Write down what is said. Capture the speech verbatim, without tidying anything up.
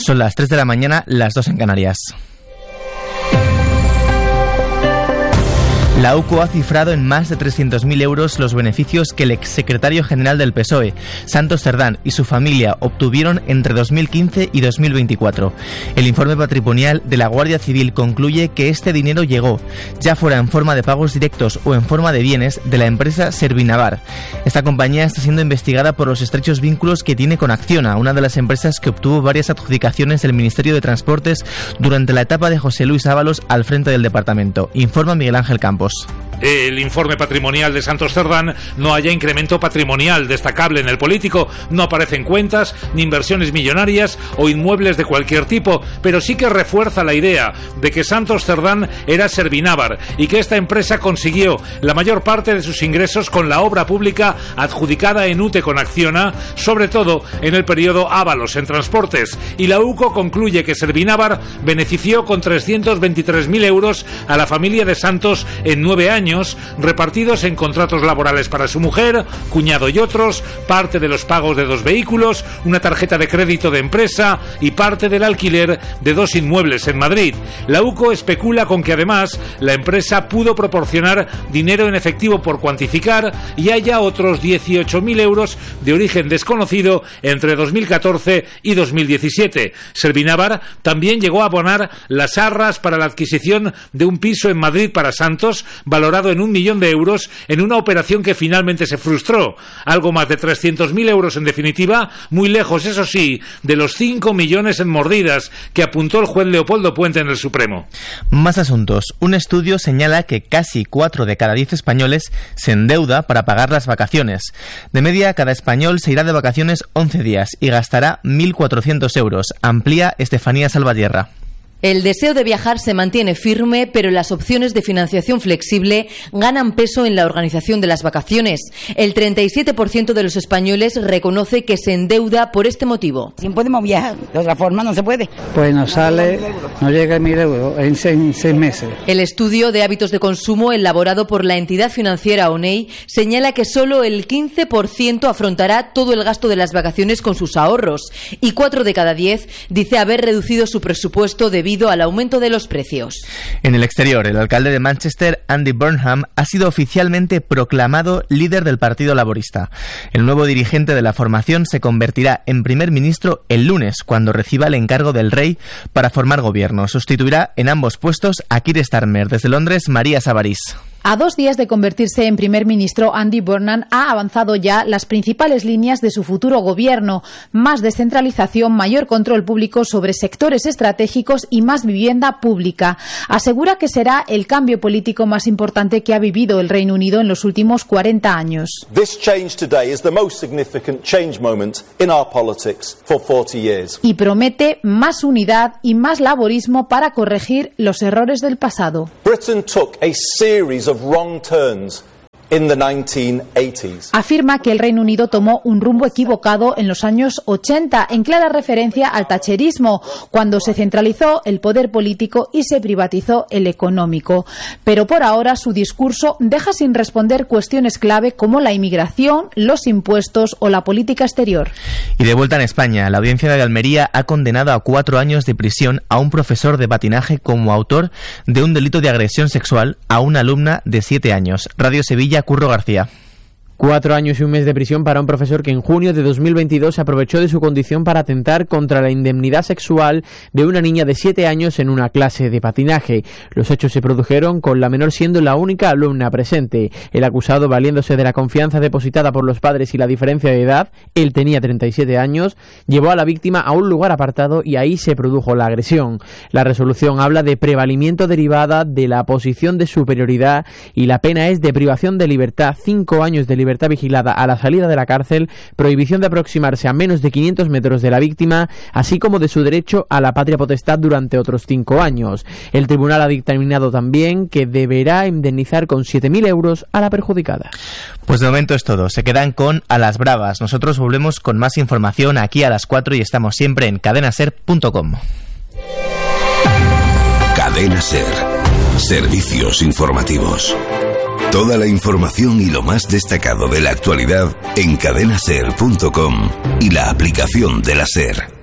Son las tres de la mañana, las dos en Canarias. La U C O ha cifrado en más de trescientos mil euros los beneficios que el exsecretario general del P S O E, Santos Cerdán, y su familia obtuvieron entre dos mil quince y dos mil veinticuatro. El informe patrimonial de la Guardia Civil concluye que este dinero llegó, ya fuera en forma de pagos directos o en forma de bienes, de la empresa Servinavar. Esta compañía está siendo investigada por los estrechos vínculos que tiene con Acciona, una de las empresas que obtuvo varias adjudicaciones del Ministerio de Transportes durante la etapa de José Luis Ábalos al frente del departamento. Informa Miguel Ángel Campos. El informe patrimonial de Santos Cerdán no haya incremento patrimonial destacable en el político, no aparecen cuentas, ni inversiones millonarias o inmuebles de cualquier tipo, pero sí que refuerza la idea de que Santos Cerdán era Servinavar y que esta empresa consiguió la mayor parte de sus ingresos con la obra pública adjudicada en UTE con Acciona, sobre todo en el periodo Ábalos en transportes, y la U C O concluye que Servinavar benefició con trescientos veintitrés mil euros a la familia de Santos en nueve años, repartidos en contratos laborales para su mujer, cuñado y otros, parte de los pagos de dos vehículos, una tarjeta de crédito de empresa y parte del alquiler de dos inmuebles en Madrid. La U C O especula con que además la empresa pudo proporcionar dinero en efectivo por cuantificar y haya otros dieciocho mil euros de origen desconocido entre dos mil catorce y dos mil diecisiete. Servinavar también llegó a abonar las arras para la adquisición de un piso en Madrid para Santos, valorado en un millón de euros en una operación que finalmente se frustró. Algo más de trescientos mil euros en definitiva, muy lejos, eso sí, de los cinco millones en mordidas que apuntó el juez Leopoldo Puente en el Supremo. Más asuntos. Un estudio señala que casi cuatro de cada diez españoles se endeuda para pagar las vacaciones. De media, cada español se irá de vacaciones once días y gastará mil cuatrocientos euros. Amplía Estefanía Salvatierra. El deseo de viajar se mantiene firme, pero las opciones de financiación flexible ganan peso en la organización de las vacaciones. El treinta y siete por ciento de los españoles reconoce que se endeuda por este motivo. Si podemos viajar, de otra forma no se puede. Pues nos sale, no llega a mil euros en seis, en seis meses. El estudio de hábitos de consumo elaborado por la entidad financiera O N E I señala que solo el quince por ciento afrontará todo el gasto de las vacaciones con sus ahorros y cuatro de cada diez dice haber reducido su presupuesto de debido al aumento de los precios. En el exterior, el alcalde de Manchester, Andy Burnham, ha sido oficialmente proclamado líder del Partido Laborista. El nuevo dirigente de la formación se convertirá en primer ministro el lunes, cuando reciba el encargo del rey para formar gobierno. Sustituirá en ambos puestos a Keir Starmer. Desde Londres, María Sabarís. A dos días de convertirse en primer ministro, Andy Burnham ha avanzado ya las principales líneas de su futuro gobierno: más descentralización, mayor control público sobre sectores estratégicos y más vivienda pública. Asegura que será el cambio político más importante que ha vivido el Reino Unido en los últimos cuarenta años. This change today is the most significant change moment in our politics for forty years. Y promete más unidad y más laborismo para corregir los errores del pasado. Britain took a series of wrong turns in the nineteen eighties. Afirma que el Reino Unido tomó un rumbo equivocado en los años ochenta, en clara referencia al thatcherismo, cuando se centralizó el poder político y se privatizó el económico. Pero por ahora su discurso deja sin responder cuestiones clave como la inmigración, los impuestos o la política exterior. Y de vuelta en España, la Audiencia de Almería ha condenado a cuatro años de prisión a un profesor de patinaje como autor de un delito de agresión sexual a una alumna de siete años. Radio Sevilla, Curro García. Cuatro años y un mes de prisión para un profesor que en junio de dos mil veintidós se aprovechó de su condición para atentar contra la indemnidad sexual de una niña de siete años en una clase de patinaje. Los hechos se produjeron con la menor siendo la única alumna presente. El acusado, valiéndose de la confianza depositada por los padres y la diferencia de edad, él tenía treinta y siete años, llevó a la víctima a un lugar apartado y ahí se produjo la agresión. La resolución habla de prevalimiento derivada de la posición de superioridad y la pena es de privación de libertad, cinco años de libertad libertad vigilada a la salida de la cárcel, prohibición de aproximarse a menos de quinientos metros de la víctima, así como de su derecho a la patria potestad durante otros cinco años. El tribunal ha dictaminado también que deberá indemnizar con siete mil euros a la perjudicada. Pues de momento es todo. Se quedan con A las Bravas. Nosotros volvemos con más información aquí a las cuatro y estamos siempre en cadena ser punto com. Cadena Ser. Servicios informativos. Toda la información y lo más destacado de la actualidad en cadena ser punto com y la aplicación de la SER.